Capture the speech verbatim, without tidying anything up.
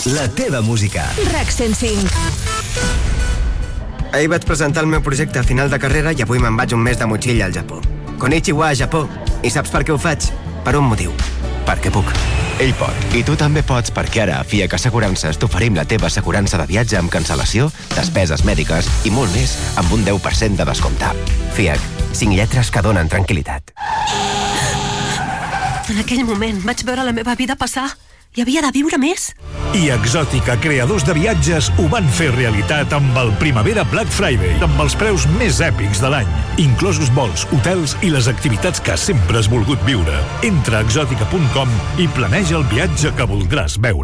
la teva música. RAC cent cinc. Ahir vaig presentar el meu projecte a final de carrera i avui me'n vaig un mes de motxilla al Japó. Konnichiwa, Japó. I saps per què ho faig? Per un motiu. Perquè puc. Ell pot. I tu també pots, perquè ara a F I A C Assegurances t'oferim la teva assegurança de viatge amb cancel·lació, despeses mèdiques i molt més amb un deu per cent de descompte. F I A C. Cinc lletres que donen tranquil·litat. En aquell moment vaig veure la meva vida passar. Hi havia de viure més. I Exòtica, creadors de viatges, ho van fer realitat amb el Primavera Black Friday, amb els preus més èpics de l'any, inclosos vols, hotels i les activitats que sempre has volgut viure. Entra a exòtica punt com i planeja el viatge que voldràs veure.